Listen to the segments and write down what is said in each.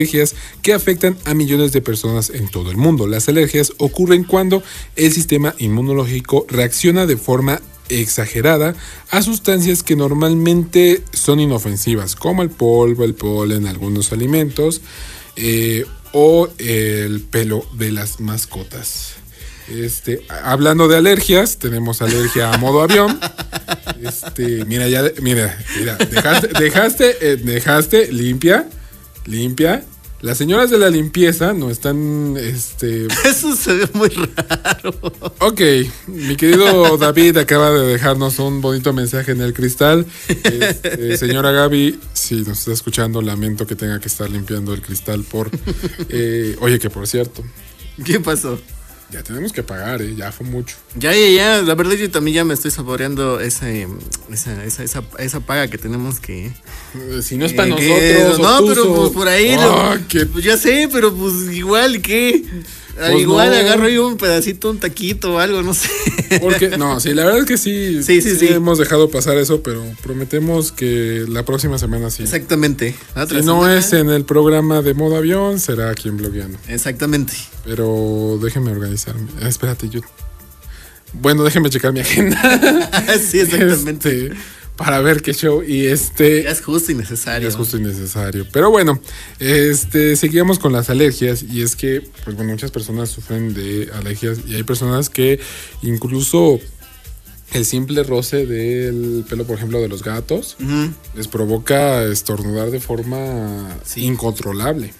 alergias que afectan a millones de personas en todo el mundo. Las alergias ocurren cuando el sistema inmunológico reacciona de forma exagerada a sustancias que normalmente son inofensivas, como el polvo, el polen, algunos alimentos o el pelo de las mascotas. Hablando de alergias, tenemos alergia a modo avión. Mira, dejaste limpia. Las señoras de la limpieza no están, Eso se ve muy raro. Ok, mi querido David acaba de dejarnos un bonito mensaje en el cristal. Señora Gaby, si nos está escuchando, lamento que tenga que estar limpiando el cristal oye, que por cierto. ¿Qué pasó? Ya tenemos que pagar, ya fue mucho. Ya. La verdad yo también ya me estoy saboreando esa paga que tenemos que... Si no es para nosotros, no, pero pues por ahí... Pues ya sé, pero pues igual, ¿qué? Pues igual no. Agarro yo un pedacito, un taquito o algo, no sé. Porque, no, sí, la verdad es que sí hemos dejado pasar eso, pero prometemos que la próxima semana sí. Exactamente. Si no es en el programa de modo avión, será aquí en Blogueando. Exactamente. Pero déjenme organizarme. Espérate, bueno, déjenme checar mi agenda. Sí, exactamente. Para ver qué show. Y Ya es justo y necesario. Es justo y necesario. Pero bueno, seguíamos con las alergias. Y es que, pues bueno, muchas personas sufren de alergias. Y hay personas que incluso el simple roce del pelo, por ejemplo, de los gatos, les provoca estornudar de forma incontrolable.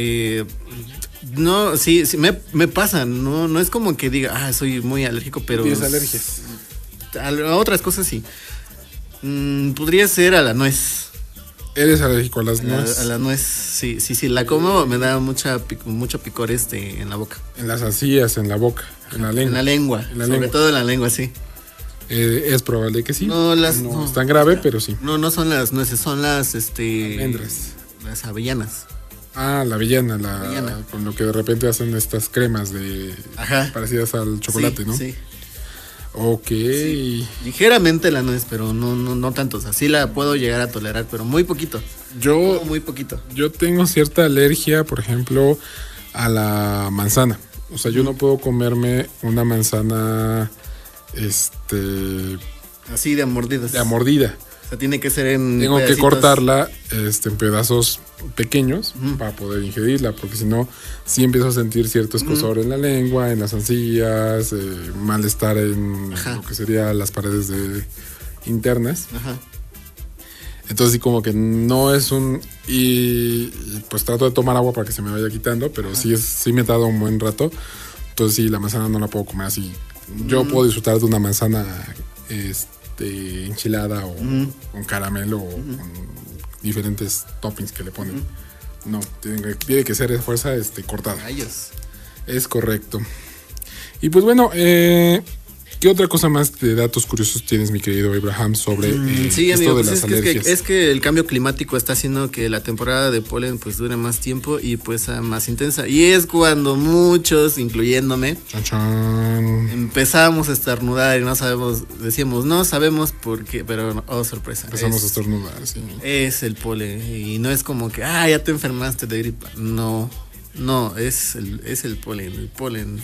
No, sí, me pasa. No es como que diga, soy muy alérgico, pero... ¿Tienes alergias? A otras cosas sí. Podría ser a la nuez. ¿Eres alérgico a las nueces? A la nuez, sí. La como, me da mucho picor en la boca. En las encías, en la boca, en la lengua. Sobre todo en la lengua, sí. Es probable que sí. No es tan grave, pero sí. No son las nueces, son las almendras. Las avellanas. La avellana, con lo que de repente hacen estas cremas parecidas al chocolate, ¿no? Sí. Ok. Sí. Ligeramente la nuez, pero no tanto. O sea, sí la puedo llegar a tolerar, pero muy poquito. Muy poquito. Yo tengo cierta alergia, por ejemplo, a la manzana. O sea, yo no puedo comerme una manzana, así de mordidas. De mordida. O sea, tiene que ser en Tengo pedacitos. que cortarla en pedazos pequeños para poder ingerirla, porque si no, sí empiezo a sentir cierto escozor en la lengua, en las encías, malestar en lo que serían las paredes internas. Ajá. Entonces sí, como que no es y pues trato de tomar agua para que se me vaya quitando, pero sí me tarda un buen rato. Entonces sí, la manzana no la puedo comer así. Yo puedo disfrutar de una manzana enchilada o con caramelo o con diferentes toppings que le ponen. No, tiene que ser de fuerza cortada. Rayos. Es correcto. Y pues bueno, ¿qué otra cosa más de datos curiosos tienes, mi querido Abraham, sobre esto de las alergias? Es que el cambio climático está haciendo que la temporada de polen pues dure más tiempo y pues sea más intensa. Y es cuando muchos, incluyéndome, empezamos a estornudar y decíamos, no sabemos por qué, pero sorpresa. Empezamos a estornudar, sí. Es el polen y no es como que, ya te enfermaste de gripa. No, es el polen. El polen.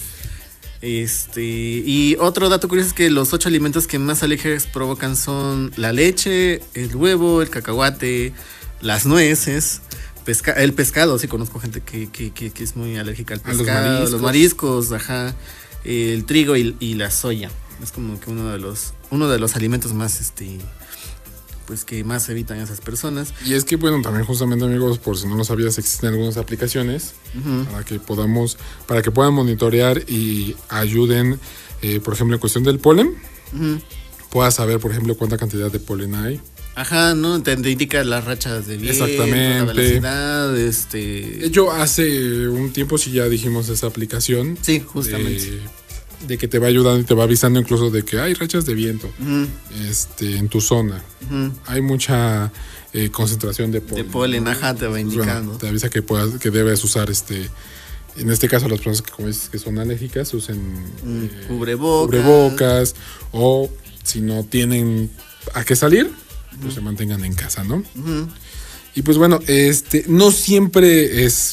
Y otro dato curioso es que los 8 alimentos que más alergias provocan son la leche, el huevo, el cacahuate, las nueces, el pescado. Sí, conozco gente que es muy alérgica al pescado, los mariscos, el trigo y la soya. Es como que uno de los alimentos más pues que más evitan esas personas. Y es que bueno, también justamente, amigos, por si no lo sabías, existen algunas aplicaciones para que puedan monitorear y ayuden, por ejemplo, en cuestión del polen, puedas saber, por ejemplo, cuánta cantidad de polen hay. ¿No? Te indica las rachas de viento, exactamente, la velocidad, De hecho, hace un tiempo sí ya dijimos esa aplicación. Sí, justamente. De que te va ayudando y te va avisando incluso de que hay rachas de viento en tu zona. Hay mucha concentración de polen. De polen, te va indicando. Bueno, te avisa que debes usar en este caso las personas que, como dices, que son alérgicas, usen cubrebocas, o si no tienen a qué salir, pues se mantengan en casa, ¿no? Y pues bueno, no siempre es